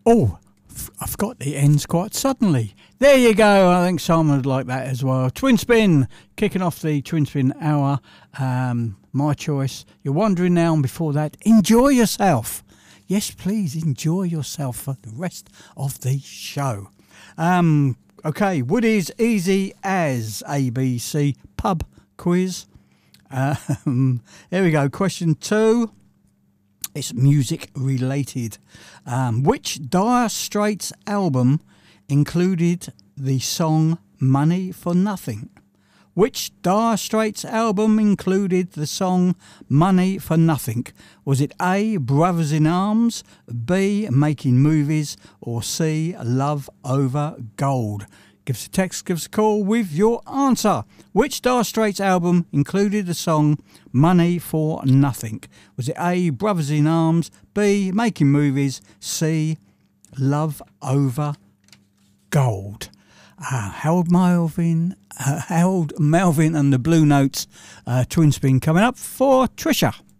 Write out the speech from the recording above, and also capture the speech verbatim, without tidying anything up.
Oh, f- I forgot it ends quite suddenly. There you go. I think Simon would like that as well. Twin Spin, kicking off the Twin Spin hour. Um, my choice. You're wondering now, and before that, enjoy yourself. Yes, please enjoy yourself for the rest of the show. Um, okay, Woody's Easy as A B C pub quiz. Um, here we go. Question two. It's music related. Um, which Dire Straits album included the song Money for Nothing? Which Dire Straits album included the song Money for Nothing? Was it A, Brothers in Arms, B, Making Movies, or C, Love Over Gold? Give us a text, give us a call with your answer. Which Dire Straits album included the song Money for Nothing? Was it A, Brothers in Arms, B, Making Movies, C, Love Over Gold? Uh, Harold Melvin, uh, Harold Melvin and the Blue Notes, uh, Twin Spin coming up for Trisha.